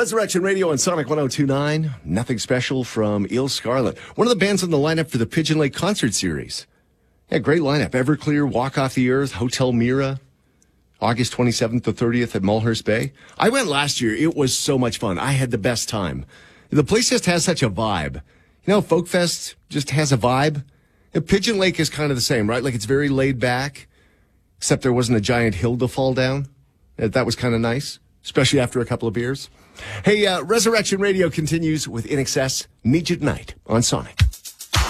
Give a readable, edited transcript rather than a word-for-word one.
Resurrection Radio on Sonic 102.9. Nothing special from Eel Scarlet. One of the bands on the lineup for the Pigeon Lake concert series. Yeah, great lineup. Everclear, Walk Off the Earth, Hotel Mira, August 27th to 30th at Mulhurst Bay. I went last year. It was so much fun. I had the best time. The place just has such a vibe. You know, Folk Fest just has a vibe. Pigeon Lake is kind of the same, right? Like, it's very laid back, except there wasn't a giant hill to fall down. That was kind of nice, especially after a couple of beers. Hey, Resurrection Radio continues with INXS. Meet you tonight on Sonic.